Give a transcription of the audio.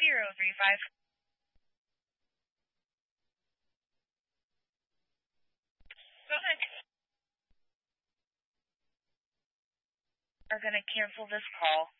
Go ahead. Are going to cancel this call.